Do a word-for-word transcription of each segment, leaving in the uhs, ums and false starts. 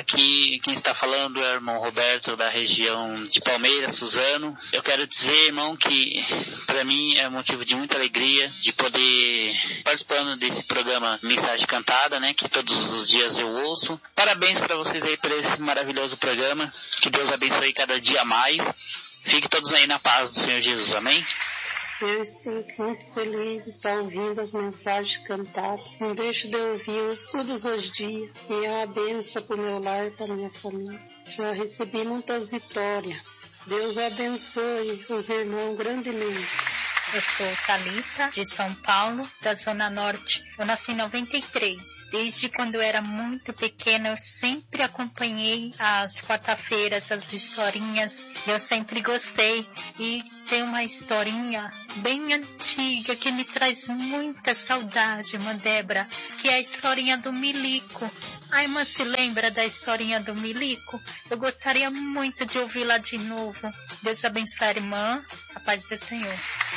Aqui quem está falando é o irmão Roberto da região de Palmeiras, Suzano. Eu quero dizer, irmão, que para mim é motivo de muita alegria de poder participando desse programa Mensagem Cantada, né, que todos os dias eu ouço. Parabéns para vocês aí por esse maravilhoso programa. Que Deus abençoe cada dia mais. Fiquem todos aí na paz do Senhor Jesus. Amém? Eu estou muito feliz de estar ouvindo as mensagens cantadas. Não deixo de ouvi-las todos os dias. E é uma bênção para o meu lar e para a minha família. Já recebi muitas vitórias. Deus abençoe os irmãos grandemente. Eu sou Thalita, de São Paulo, da Zona Norte. Eu nasci em noventa e três. Desde quando eu era muito pequena, eu sempre acompanhei as quarta-feiras, as historinhas. Eu sempre gostei. E tem uma historinha bem antiga que me traz muita saudade, irmã Débora, que é a historinha do Milico. A irmã se lembra da historinha do Milico? Eu gostaria muito de ouvi-la de novo. Deus abençoe a irmã. A paz do Senhor.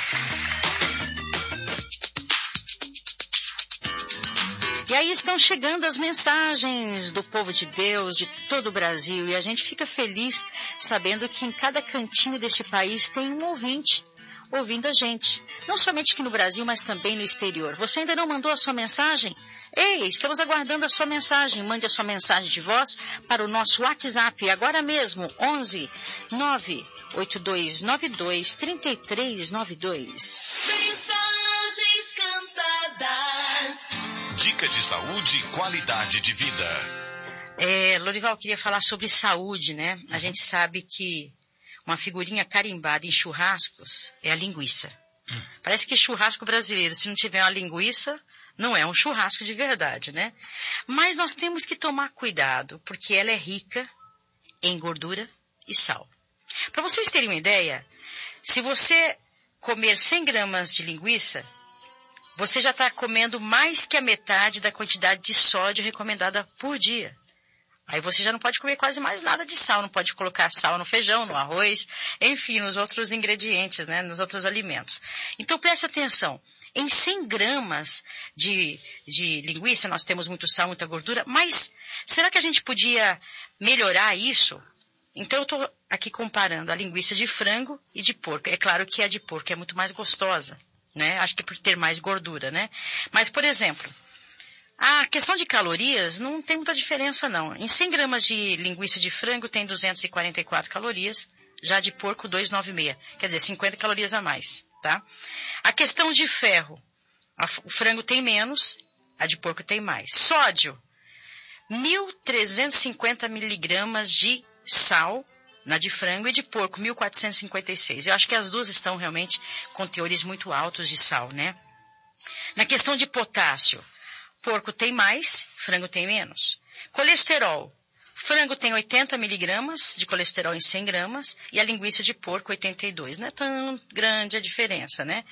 E aí estão chegando as mensagens do povo de Deus, de todo o Brasil, e a gente fica feliz sabendo que em cada cantinho deste país tem um ouvinte ouvindo a gente. Não somente aqui no Brasil, mas também no exterior. Você ainda não mandou a sua mensagem? Ei, estamos aguardando a sua mensagem. Mande a sua mensagem de voz para o nosso WhatsApp, agora mesmo, onze nove oito dois nove dois três três nove dois. Mensagens cantadas. Dica de saúde e qualidade de vida. É, Lorival, queria falar sobre saúde, né? A gente sabe que uma figurinha carimbada em churrascos é a linguiça. Hum. Parece que churrasco brasileiro, se não tiver uma linguiça, não é um churrasco de verdade, né? Mas nós temos que tomar cuidado, porque ela é rica em gordura e sal. Para vocês terem uma ideia, se você comer cem gramas de linguiça, você já está comendo mais que a metade da quantidade de sódio recomendada por dia. Aí você já não pode comer quase mais nada de sal, não pode colocar sal no feijão, no arroz, enfim, nos outros ingredientes, né, nos outros alimentos. Então preste atenção, em cem gramas de, de linguiça nós temos muito sal, muita gordura, mas será que a gente podia melhorar isso? Então eu estou aqui comparando a linguiça de frango e de porco. É claro que a de porco é muito mais gostosa, né? Acho que é por ter mais gordura, né? Mas, por exemplo, a questão de calorias não tem muita diferença, não. Em cem gramas de linguiça de frango tem duzentas e quarenta e quatro calorias, já de porco duzentos e noventa e seis. Quer dizer, cinquenta calorias a mais, tá? A questão de ferro, a, o frango tem menos, a de porco tem mais. Sódio, mil trezentos e cinquenta miligramas de sal na de frango e de porco, mil quatrocentos e cinquenta e seis. Eu acho que as duas estão realmente com teores muito altos de sal, né? Na questão de potássio, porco tem mais, frango tem menos. Colesterol, frango tem oitenta miligramas de colesterol em cem gramas e a linguiça de porco oitenta e dois. Não é tão grande a diferença, né?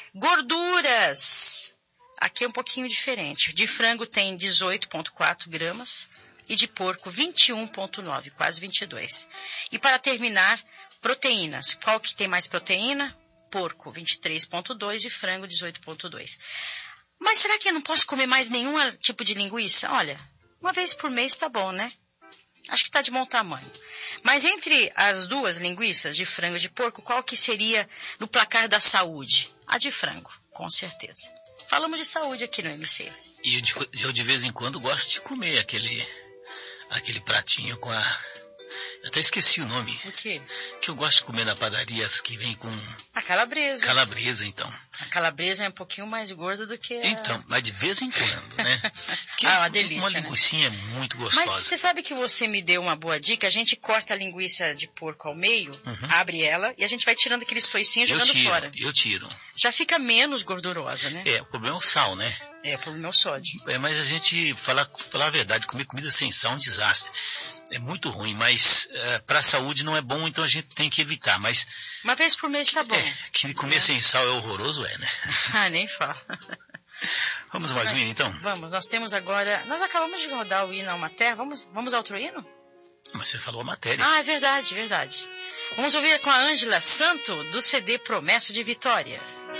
Gorduras, aqui é um pouquinho diferente. De frango tem dezoito vírgula quatro gramas e de porco vinte e um vírgula nove, quase vinte e dois. E para terminar, proteínas. Qual que tem mais proteína? Porco vinte e três vírgula dois e frango dezoito vírgula dois. Mas será que eu não posso comer mais nenhum tipo de linguiça? Olha, uma vez por mês tá bom, né? Acho que está de bom tamanho. Mas entre as duas linguiças, de frango e de porco, qual que seria no placar da saúde? A de frango, com certeza. Falamos de saúde aqui no M C. E eu de, eu de vez em quando gosto de comer aquele, aquele pratinho com a... Eu até esqueci o nome. O quê? Que eu gosto de comer na padaria, as que vem com... A calabresa. Calabresa, então. A calabresa é um pouquinho mais gorda do que a... Então, mas de vez em quando, né? Porque ah, uma delícia, uma linguicinha né? muito gostosa. Mas você sabe que você me deu uma boa dica? A gente corta a linguiça de porco ao meio, uhum. abre ela e a gente vai tirando aqueles toicinhos e jogando tiro, fora. Eu tiro. Já fica menos gordurosa, né? É, o problema é o sal, né? É, o problema é o sódio. É, mas a gente, falar, falar a verdade, comer comida sem sal é um desastre. É muito ruim, mas uh, para a saúde não é bom, então a gente tem que evitar. Mas uma vez por mês tá bom. É, que comer é. sem sal é horroroso, é, né? Ah, nem fala. Vamos mais um hino, então? Vamos, nós temos agora... Nós acabamos de rodar o hino a uma terra. Vamos, vamos ao outro hino? Mas você falou a matéria. Ah, é verdade, verdade. Vamos ouvir com a Ângela Santo, do C D Promessa de Vitória.